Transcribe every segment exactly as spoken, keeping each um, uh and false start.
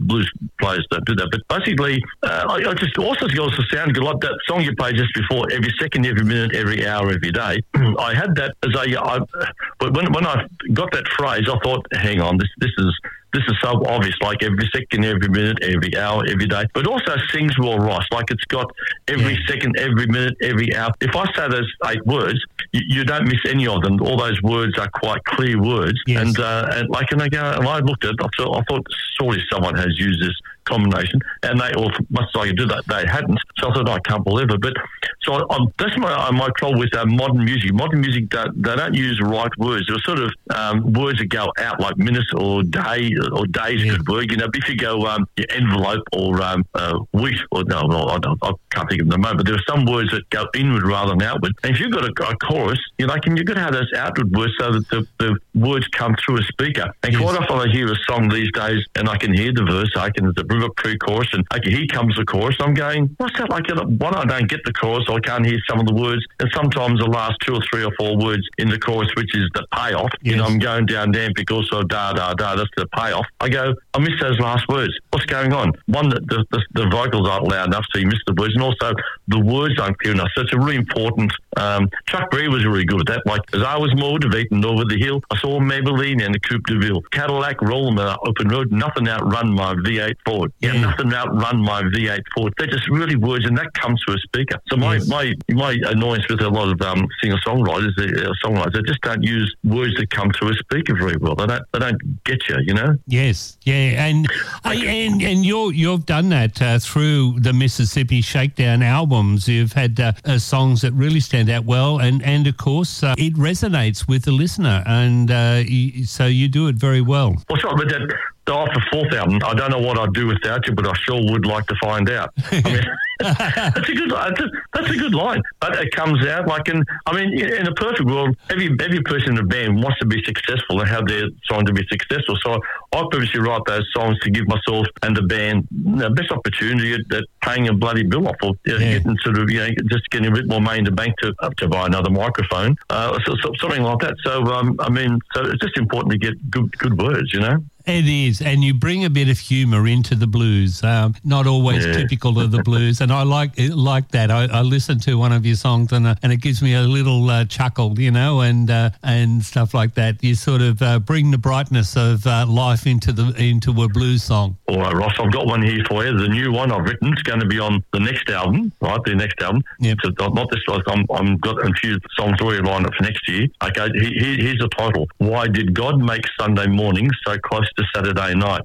blues players don't do that. But basically, uh, I, I just also got to sound good. Like that song you played just before, every second, every minute, every hour, every day. I had that as a, I, but when when I got that phrase, I thought, hang on, this this is. This is so obvious, like every second, every minute, every hour, every day. But also sings well, Ross. Like it's got every yeah. second, every minute, every hour. If I say those eight words, you, you don't miss any of them. All those words are quite clear words. Yes. And uh, and like, and I go, and I looked at it, I thought, I thought surely someone has used this combination, and they all must like do that. They hadn't, so I thought, I can't believe it. But so I, I'm, that's my my trouble with uh, modern music. Modern music, don't, they don't use right words. They're sort of um, words that go out like minutes or day or days yeah. could work. You know, if you go um, your envelope or um, uh, wheat or no, no I, don't, I can't think of them at the moment. But there are some words that go inward rather than outward. And if you've got a, a chorus, you know, like, and you've got to have those outward words so that the, the words come through a speaker. And yes. quite often I hear a song these days, and I can hear the verse. I can the river pre-chorus, and okay, here comes the chorus. I'm going, what's that like? One, I don't get the chorus, so I can't hear some of the words, and sometimes the last two or three or four words in the chorus, which is the payoff. Yes. You know, I'm going down there because of da da da. That's the payoff. I go, I miss those last words. What's going on? One, the, the, the vocals aren't loud enough, so you miss the words, and also the words aren't clear enough. So it's a really important. Um, Chuck Berry was really good at that. Like, as I was motivating over the hill, I saw Maybelline and the Coupe de Ville, Cadillac rolling the open road. Nothing outrun my V eight Ford. Yeah, yeah. Nothing outrun my V eight Ford. They're just really words, and that comes through a speaker. So my yes. my, my annoyance with a lot of um, singer-songwriters, uh, songwriters, they just don't use words that come through a speaker very well. They don't they don't get you, you know. Yes, yeah, and okay. and and you're you've done that uh, through the Mississippi Shakedown albums. You've had uh, uh, songs that really stand out well, and and of course uh, it resonates with the listener, and uh, you, so you do it very well. Well, sorry, but that. Off the fourth album, I don't know what I'd do without you, but I sure would like to find out. I mean, that's a good, that's a good line, but it comes out like in. I mean, in a perfect world, every every person in the band wants to be successful and have their song to be successful. So I purposely write those songs to give myself and the band the best opportunity at, at paying a bloody bill off, or you know, yeah. getting sort of you know just getting a bit more money in the bank to uh, to buy another microphone, uh, so, so, something like that. So um, I mean, so it's just important to get good good words, you know. It is, and you bring a bit of humour into the blues, um, not always yeah. typical of the blues, and I like like that. I, I listen to one of your songs, and uh, and it gives me a little uh, chuckle, you know, and uh, and stuff like that. You sort of uh, bring the brightness of uh, life into the into a blues song. All right, Ross, I've got one here for you. The new one I've written. It's going to be on the next album, right? The next album. Yep. So not this. I'm I'm got a few songs already lined up for next year. Okay, here, here's the title. Why did God make Sunday morning so close to Saturday night?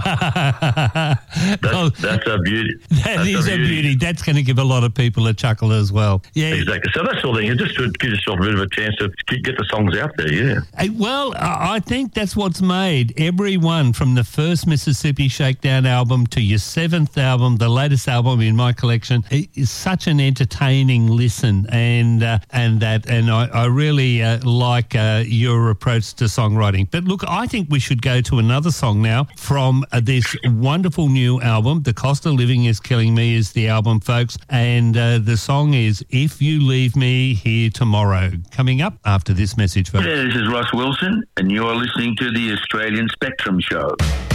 that's, oh, that's a beauty. That that's is a beauty. a beauty. That's going to give a lot of people a chuckle as well. Yeah, exactly. So that's all thing. Just to give yourself a bit of a chance to get the songs out there. Yeah. Hey, well, I think that's what's made everyone from the first Mississippi Shakedown album to your seventh album, the latest album in my collection, is such an entertaining listen, and uh, and that, and I, I really uh, like uh, your approach to songwriting. But look, I think we should go to another song now from uh, this wonderful new album. The Cost of Living is Killing Me is the album, folks, and uh, the song is If You Leave Me Here Tomorrow. Coming up after this message, folks. Yeah, this is Ross Wilson, and you're listening to the Australian Spectrum Show.